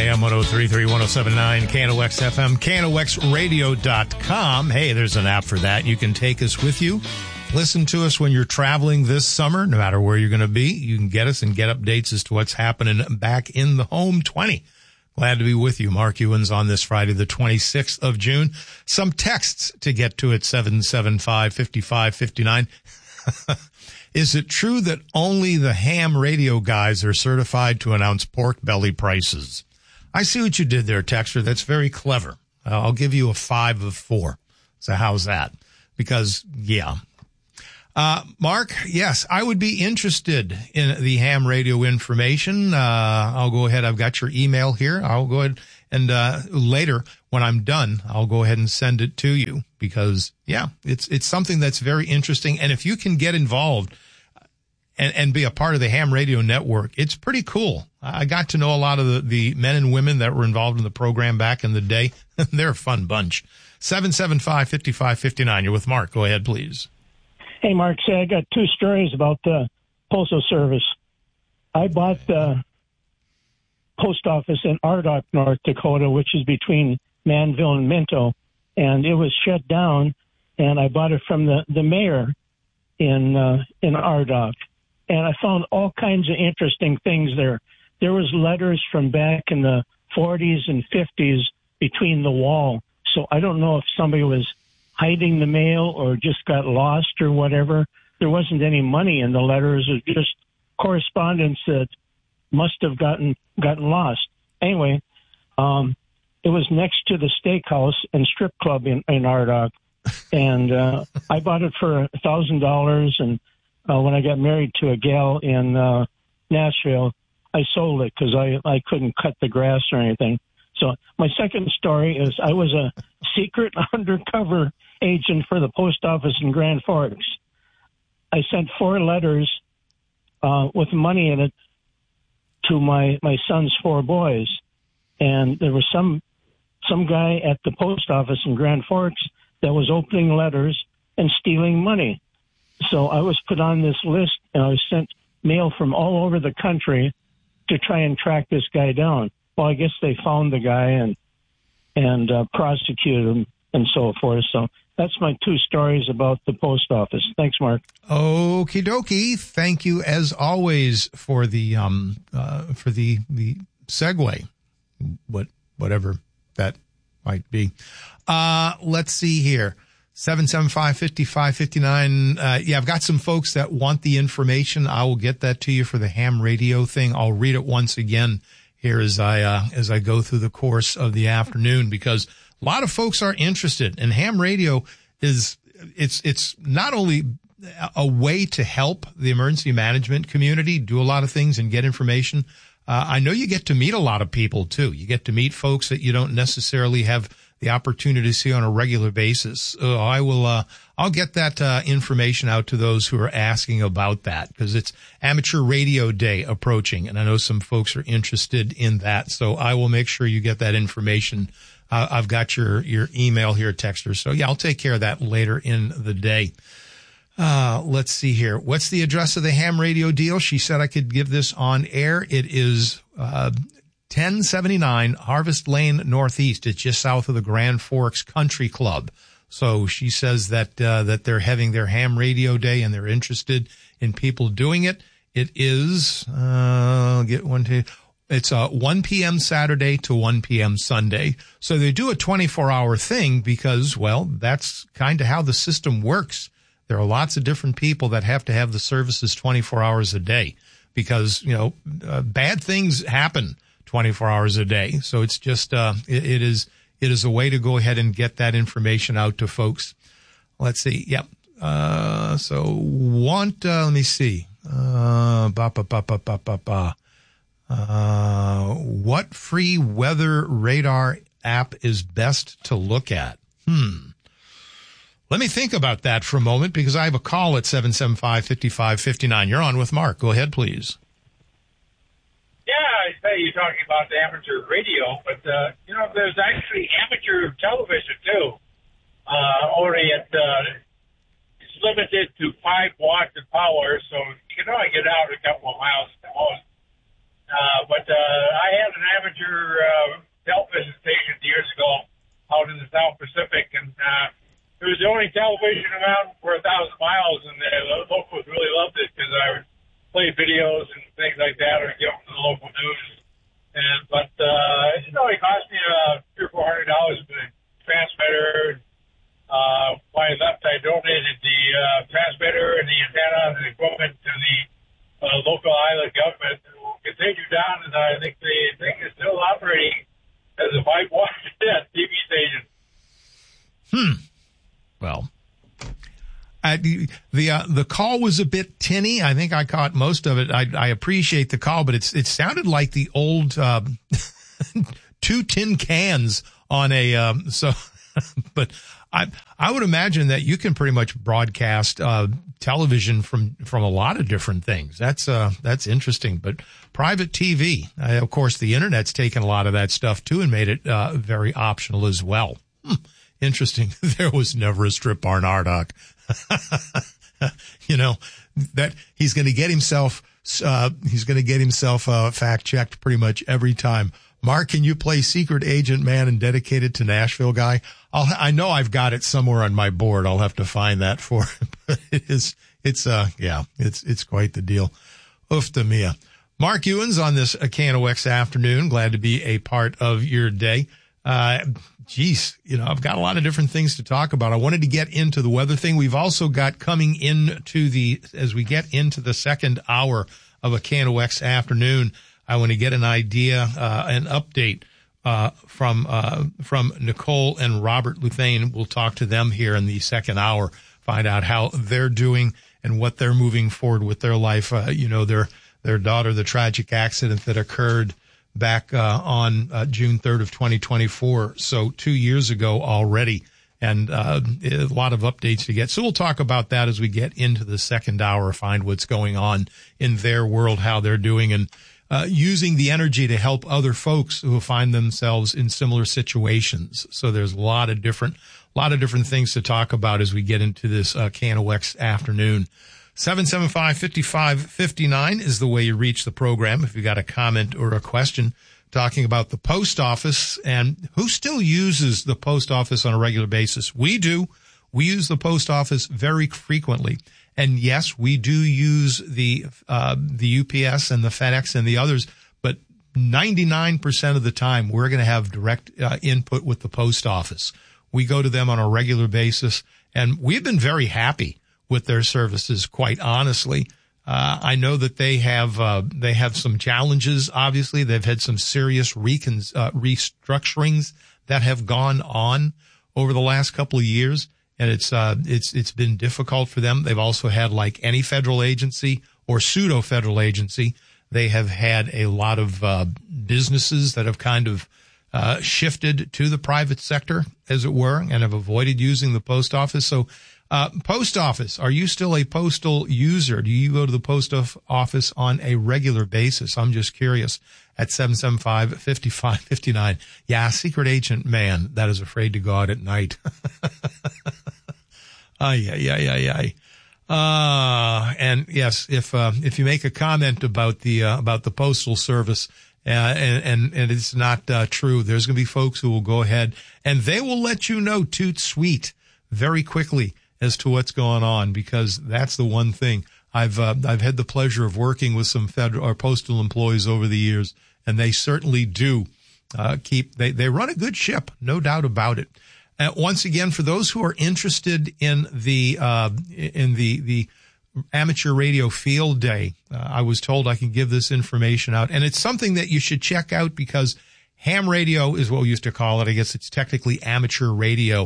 AM 103.3, 107.9, KNOX FM, KNOXradio.com. Hey, there's an app for that. You can take us with you. Listen to us when you're traveling this summer, no matter where you're going to be. You can get us and get updates as to what's happening back in the home 20. Glad to be with you. Mark Ewens on this Friday, the 26th of June. Some texts to get to at 775-5559. Is it true that only the ham radio guys are certified to announce pork belly prices? I see what you did there, texter. That's very clever. I'll give you a 5 of 4. So how's that? Because, yeah. Mark, yes, I would be interested in the ham radio information. I'll go ahead. I've got your email here. I'll go ahead and later when I'm done, I'll go ahead and send it to you because, yeah, it's something that's very interesting. And if you can get involved and be a part of the ham radio network, it's pretty cool. I got to know a lot of the men and women that were involved in the program back in the day. They're a fun bunch. 775-5559. You're with Mark. Go ahead, please. Hey, Mark, I got 2 stories about the Postal Service. I bought the post office in Ardagh, North Dakota, which is between Manville and Minto, and it was shut down, and I bought it from the mayor in Ardagh. And I found all kinds of interesting things there. There was letters from back in the 40s and 50s between the wall. So I don't know if somebody was hiding the mail or just got lost or whatever. There wasn't any money in the letters. It was just correspondence that must have gotten lost. Anyway, it was next to the steakhouse and strip club in Ardagh. And I bought it for $1,000. And when I got married to a gal in Nashville, I sold it because I couldn't cut the grass or anything. So my second story is I was a secret undercover agent for the post office in Grand Forks. I sent 4 letters with money in it to my son's 4 boys. And there was some guy at the post office in Grand Forks that was opening letters and stealing money. So I was put on this list, and I was sent mail from all over the country to try and track this guy down. Well, I guess they found the guy and prosecuted him and so forth. So that's my 2 stories about the post office. Thanks, Mark. Okie dokie. Thank you as always for the segue, whatever that might be. Let's see here. 775-5559. Yeah, I've got some folks that want the information. I will get that to you for the ham radio thing. I'll read it once again here as I go through the course of the afternoon, because a lot of folks are interested. And ham radio it's not only a way to help the emergency management community do a lot of things and get information. I know you get to meet a lot of people too. You get to meet folks that you don't necessarily have the opportunity to see on a regular basis. I'll get that information out to those who are asking about that, because it's Amateur Radio Day approaching, and I know some folks are interested in that. So I will make sure you get that information. I've got your email here, texter. So yeah, I'll take care of that later in the day. Let's see here. What's the address of the ham radio deal? She said I could give this on air. It is 1079 Harvest Lane Northeast. It's just south of the Grand Forks Country Club. So she says that they're having their ham radio day and they're interested in people doing it. It is, it's 1 p.m. Saturday to 1 p.m. Sunday. So they do a 24-hour thing because, well, that's kind of how the system works. There are lots of different people that have to have the services 24 hours a day because, bad things happen 24 hours a day. So it's just, it is a way to go ahead and get that information out to folks. Let's see. Yep. Let me see. What free weather radar app is best to look at? Let me think about that for a moment, because I have a call at 775-5559. You're on with Mark. Go ahead, please. Yeah, I say you're talking about the amateur radio, but, there's actually amateur television, too. Only it's limited to 5 watts of power, so you can only get out a couple of miles at most. But I had an amateur television station years ago out in the South Pacific, and it was the only television around for 1,000 miles, and the locals really loved it because I would play videos and things like that, or give them to the local news. But it only cost me $300 or $400 for the transmitter. When I left, I donated the transmitter and the antenna and the equipment to the local island government, who continued down, and I think the thing is still operating as a 5.1 TV station. Well, the call was a bit tinny. I think I caught most of it. I appreciate the call, but it sounded like the old 2 tin cans on a but I would imagine that you can pretty much broadcast television from a lot of different things. That's interesting. But private TV, of course, the internet's taken a lot of that stuff too and made it very optional as well. Interesting. There was never a strip bar in Ardoch. You know, that he's going to get himself fact checked pretty much every time. Mark, can you play Secret Agent Man and Dedicated to Nashville Guy? I know I've got it somewhere on my board. I'll have to find that for it. But it's quite the deal. Oofta Mia. Mark Ewens on this KNOX afternoon. Glad to be a part of your day. Geez, I've got a lot of different things to talk about. I wanted to get into the weather thing. We've also got coming into as we get into the second hour of a KNOX afternoon, I want to get an idea, an update, from Nicole and Robert Luthane. We'll talk to them here in the second hour, find out how they're doing and what they're moving forward with their life. Their daughter, the tragic accident that occurred back on June 3rd of 2024, so 2 years ago already, and a lot of updates to get. So we'll talk about that as we get into the second hour, find what's going on in their world, how they're doing, and using the energy to help other folks who find themselves in similar situations. So there's a lot of different things to talk about as we get into this KNOX afternoon. 775-5559 is the way you reach the program if you got a comment or a question talking about the post office and who still uses the post office on a regular basis. We do. We use the post office very frequently. And yes, we do use the UPS and the FedEx and the others, but 99% of the time we're going to have direct input with the post office. We go to them on a regular basis, and we've been very happy with their services, quite honestly. I know that they have some challenges. Obviously, they've had some serious restructurings that have gone on over the last couple of years, and it's been difficult for them. They've also had, like any federal agency or pseudo federal agency, they have had a lot of businesses that have kind of shifted to the private sector, as it were, and have avoided using the post office. So. Post office, are you still a postal user? Do you go to the post office on a regular basis? I'm just curious. At 775-5559. Yeah, secret agent man that is afraid to go out at night. And yes, if you make a comment about the postal service, and it's not true, there's going to be folks who will go ahead and they will let you know toot sweet very quickly as to what's going on, because that's the one thing. I've had the pleasure of working with some federal or postal employees over the years, and they certainly do they run a good ship, no doubt about it. Once again, for those who are interested in the amateur radio field day, I was told I can give this information out, and it's something that you should check out because ham radio is what we used to call it. I guess it's technically amateur radio.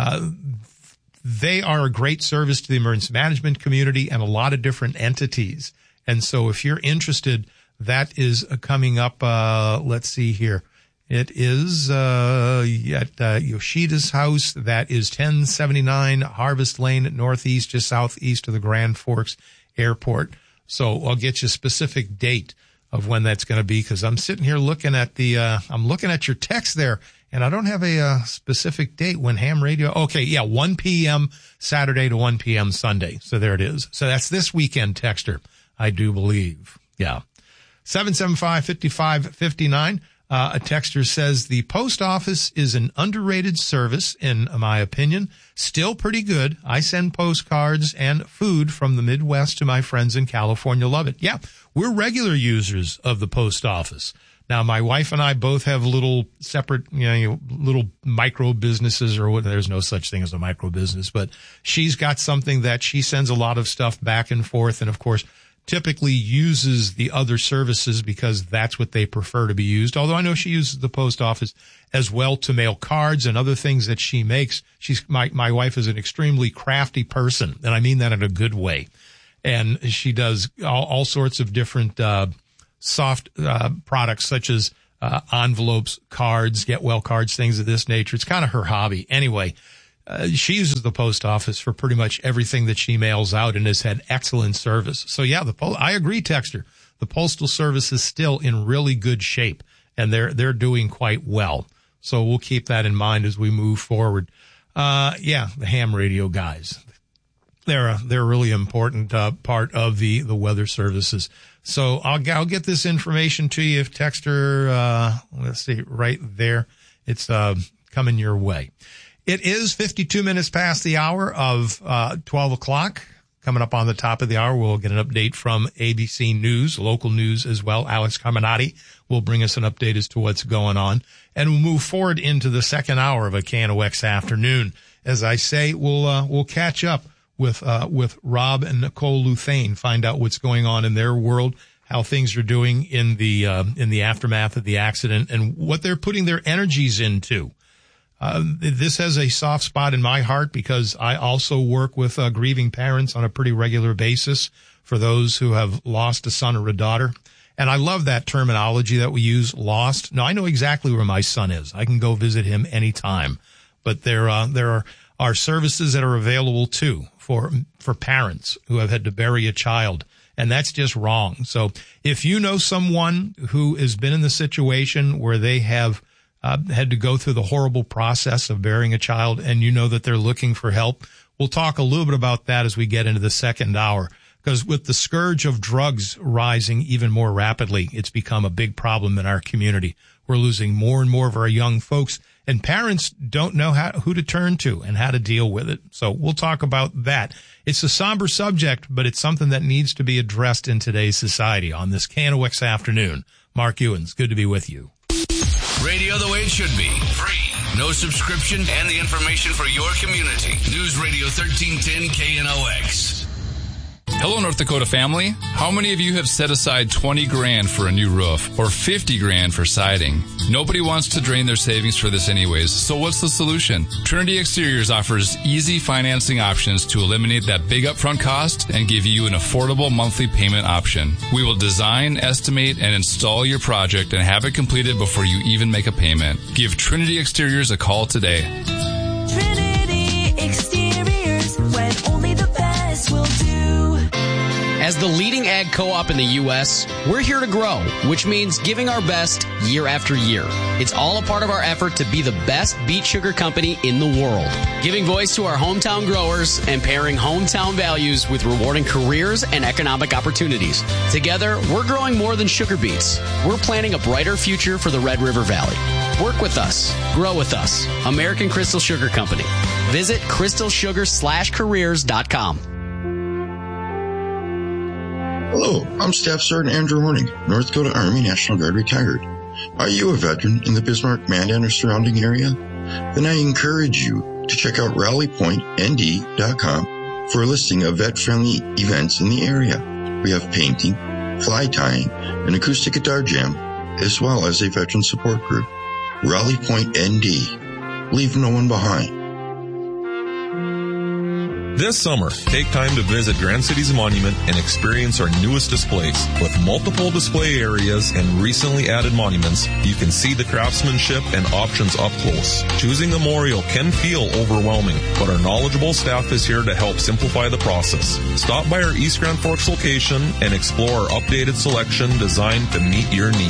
They are a great service to the emergency management community and a lot of different entities. And so if you're interested, that is coming up, let's see here. It is at Yoshida's house. That is 1079 Harvest Lane, northeast, just southeast of the Grand Forks Airport. So I'll get you a specific date of when that's going to be, because I'm sitting here looking at I'm looking at your text there. And I don't have a specific date when ham radio. Okay, yeah, 1 p.m. Saturday to 1 p.m. Sunday. So there it is. So that's this weekend, texter, I do believe. Yeah. 775-5559. A texter says the post office is an underrated service, in my opinion. Still pretty good. I send postcards and food from the Midwest to my friends in California. Love it. Yeah, we're regular users of the post office. Now, my wife and I both have little separate, little micro businesses, or what. There's no such thing as a micro business, but she's got something that she sends a lot of stuff back and forth. And of course, typically uses the other services because that's what they prefer to be used. Although I know she uses the post office as well to mail cards and other things that she makes. My wife is an extremely crafty person, and I mean that in a good way. And she does all sorts of different, soft, products such as, envelopes, cards, get well cards, things of this nature. It's kind of her hobby. Anyway, she uses the post office for pretty much everything that she mails out and has had excellent service. So yeah, I agree, Texter. The Postal Service is still in really good shape, and they're doing quite well. So we'll keep that in mind as we move forward. The ham radio guys, they're a really important part of the weather services. So I'll get this information to you, if Texter. Let's see, right there, it's coming your way. It is 52 minutes past the hour of 12 o'clock. Coming up on the top of the hour, we'll get an update from ABC News, local news as well. Alex Carminati will bring us an update as to what's going on. And we'll move forward into the second hour of a KNOX afternoon. As I say, we'll catch up with Rob and Nicole Luthane, find out what's going on in their world, how things are doing in the aftermath of the accident, and what they're putting their energies into. This has a soft spot in my heart because I also work with grieving parents on a pretty regular basis for those who have lost a son or a daughter. And I love that terminology that we use, lost. Now, I know exactly where my son is. I can go visit him anytime. But there are services that are available too for parents who have had to bury a child. And that's just wrong. So if you know someone who has been in the situation where they have had to go through the horrible process of burying a child, and you know that they're looking for help, we'll talk a little bit about that as we get into the second hour. Because with the scourge of drugs rising even more rapidly, it's become a big problem in our community. We're losing more and more of our young folks, and parents don't know who to turn to and how to deal with it. So we'll talk about that. It's a somber subject, but it's something that needs to be addressed in today's society. On this KNOX afternoon, Mark Ewens, good to be with you. Radio the way it should be. Free. No subscription, and the information for your community. News Radio 1310 KNOX. Hello, North Dakota family. How many of you have set aside 20 grand for a new roof or 50 grand for siding? Nobody wants to drain their savings for this anyways, so what's the solution? Trinity Exteriors offers easy financing options to eliminate that big upfront cost and give you an affordable monthly payment option. We will design, estimate, and install your project and have it completed before you even make a payment. Give Trinity Exteriors a call today. Trinity Exteriors, when only the best will do. As the leading ag co-op in the U.S., we're here to grow, which means giving our best year after year. It's all a part of our effort to be the best beet sugar company in the world, giving voice to our hometown growers and pairing hometown values with rewarding careers and economic opportunities. Together, we're growing more than sugar beets. We're planning a brighter future for the Red River Valley. Work with us. Grow with us. American Crystal Sugar Company. Visit crystalsugar/careers.com. Hello, I'm Staff Sergeant Andrew Horning, North Dakota Army National Guard retired. Are you a veteran in the Bismarck, Mandan, or surrounding area? Then I encourage you to check out rallypointnd.com for a listing of vet-friendly events in the area. We have painting, fly tying, an acoustic guitar jam, as well as a veteran support group. Rally Point ND. Leave no one behind. This summer, take time to visit Grand Cities Monument and experience our newest displays. With multiple display areas and recently added monuments, you can see the craftsmanship and options up close. Choosing a memorial can feel overwhelming, but our knowledgeable staff is here to help simplify the process. Stop by our East Grand Forks location and explore our updated selection designed to meet your needs.